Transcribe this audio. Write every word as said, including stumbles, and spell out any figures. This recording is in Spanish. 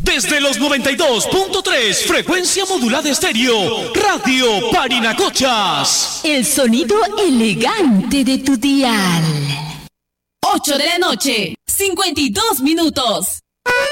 Desde los noventa y dos punto tres, frecuencia modulada estéreo, Radio Parinacochas. El sonido elegante de tu dial. ocho de la noche, cincuenta y dos minutos.